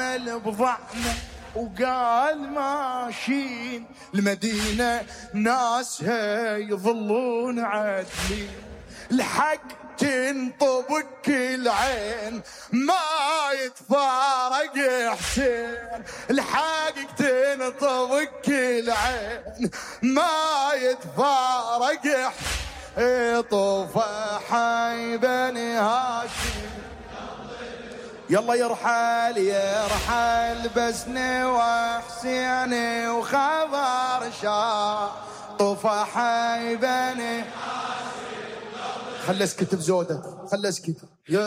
حمل بضعنا وقال ماشين المدينة ناسها يظلون عدلين. الحق تنطبك العين ما يتفارق حسين، الحق تنطبك العين ما يتفارق حسين. طوفة حي بني هاشم يلا يرحل يرحل بسني وحسيني وخبر شاه. طوفة حي بني خلي اسكت بزودك خلي اسكت.